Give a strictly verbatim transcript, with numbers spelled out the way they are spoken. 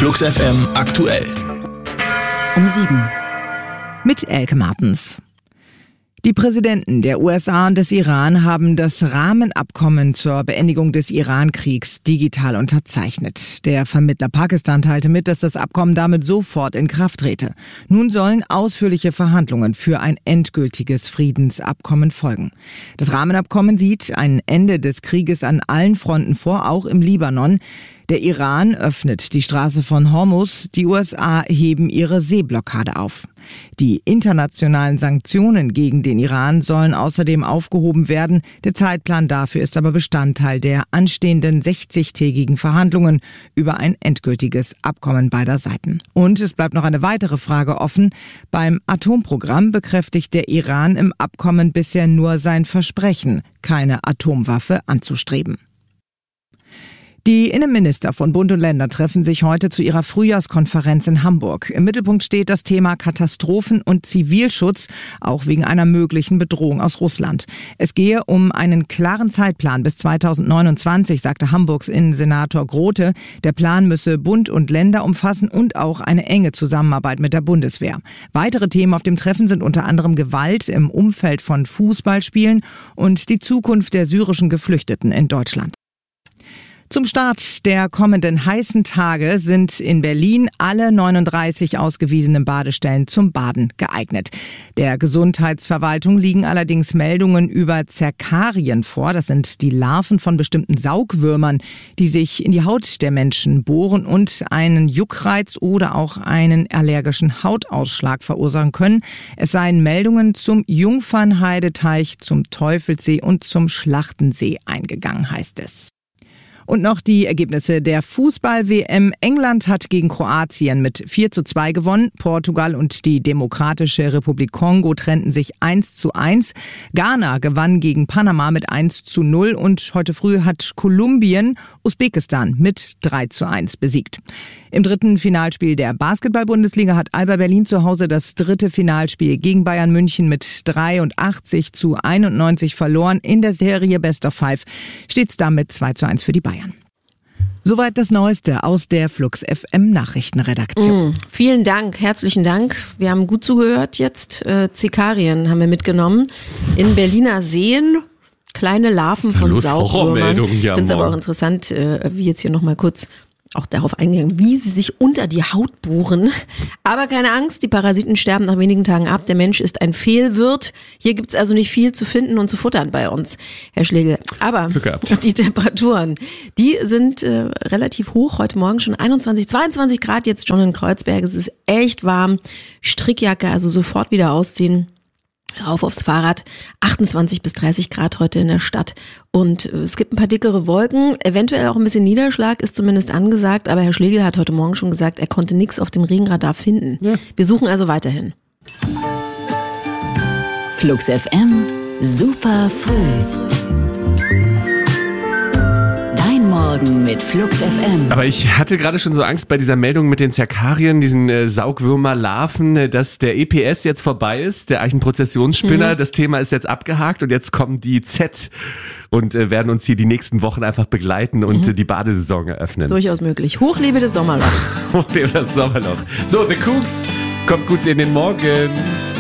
Flux F M aktuell. Um sieben. Mit Elke Martens. Die Präsidenten der U S A und des Iran haben das Rahmenabkommen zur Beendigung des Iran-Kriegs digital unterzeichnet. Der Vermittler Pakistan teilte mit, dass das Abkommen damit sofort in Kraft trete. Nun sollen ausführliche Verhandlungen für ein endgültiges Friedensabkommen folgen. Das Rahmenabkommen sieht ein Ende des Krieges an allen Fronten vor, auch im Libanon. Der Iran öffnet die Straße von Hormuz, die U S A heben ihre Seeblockade auf. Die internationalen Sanktionen gegen den Iran sollen außerdem aufgehoben werden. Der Zeitplan dafür ist aber Bestandteil der anstehenden sechzigtägigen Verhandlungen über ein endgültiges Abkommen beider Seiten. Und es bleibt noch eine weitere Frage offen. Beim Atomprogramm bekräftigt der Iran im Abkommen bisher nur sein Versprechen, keine Atomwaffe anzustreben. Die Innenminister von Bund und Länder treffen sich heute zu ihrer Frühjahrskonferenz in Hamburg. Im Mittelpunkt steht das Thema Katastrophen- und Zivilschutz, auch wegen einer möglichen Bedrohung aus Russland. Es gehe um einen klaren Zeitplan bis zweitausendneunundzwanzig, sagte Hamburgs Innensenator Grote. Der Plan müsse Bund und Länder umfassen und auch eine enge Zusammenarbeit mit der Bundeswehr. Weitere Themen auf dem Treffen sind unter anderem Gewalt im Umfeld von Fußballspielen und die Zukunft der syrischen Geflüchteten in Deutschland. Zum Start der kommenden heißen Tage sind in Berlin alle neununddreißig ausgewiesenen Badestellen zum Baden geeignet. Der Gesundheitsverwaltung liegen allerdings Meldungen über Zerkarien vor. Das sind die Larven von bestimmten Saugwürmern, die sich in die Haut der Menschen bohren und einen Juckreiz oder auch einen allergischen Hautausschlag verursachen können. Es seien Meldungen zum Jungfernheideteich, zum Teufelssee und zum Schlachtensee eingegangen, heißt es. Und noch die Ergebnisse der Fußball-W M. England hat gegen Kroatien mit vier zu zwei gewonnen. Portugal und die Demokratische Republik Kongo trennten sich eins zu eins. Ghana gewann gegen Panama mit eins zu null. Und heute früh hat Kolumbien Usbekistan mit drei zu eins besiegt. Im dritten Finalspiel der Basketball-Bundesliga hat Alba Berlin zu Hause das dritte Finalspiel gegen Bayern München mit dreiundachtzig zu einundneunzig verloren. In der Serie Best of Five steht es damit zwei zu eins für die Bayern. Soweit das Neueste aus der Flux F M Nachrichtenredaktion. Mm, vielen Dank, herzlichen Dank. Wir haben gut zugehört jetzt. Äh, Zikarien haben wir mitgenommen. In Berliner Seen. Kleine Larven von Saugwürmern. Ich finde es aber auch interessant, äh, wie jetzt hier nochmal kurz auch darauf eingegangen, wie sie sich unter die Haut bohren. Aber keine Angst, die Parasiten sterben nach wenigen Tagen ab. Der Mensch ist ein Fehlwirt. Hier gibt's also nicht viel zu finden und zu futtern bei uns, Herr Schlegel. Aber die Temperaturen, die sind äh, relativ hoch. Heute Morgen schon einundzwanzig, zweiundzwanzig Grad jetzt schon in Kreuzberg. Es ist echt warm. Strickjacke, also sofort wieder ausziehen. Rauf aufs Fahrrad, achtundzwanzig bis dreißig Grad heute in der Stadt und es gibt ein paar dickere Wolken, eventuell auch ein bisschen Niederschlag ist zumindest angesagt, aber Herr Schlegel hat heute Morgen schon gesagt, er konnte nichts auf dem Regenradar finden. Ja. Wir suchen also weiterhin. Flux F M, super früh. Morgen mit Flux F M. Aber ich hatte gerade schon so Angst bei dieser Meldung mit den Zerkarien, diesen äh, Saugwürmerlarven, äh, dass der E P S jetzt vorbei ist, der Eichenprozessionsspinner. Mhm. Das Thema ist jetzt abgehakt und jetzt kommen die Z und äh, werden uns hier die nächsten Wochen einfach begleiten und mhm. äh, die Badesaison eröffnen. Durchaus möglich. Hochlebe das Sommerloch. Hochlebe das Sommerloch. So, The Cooks kommt gut in den Morgen.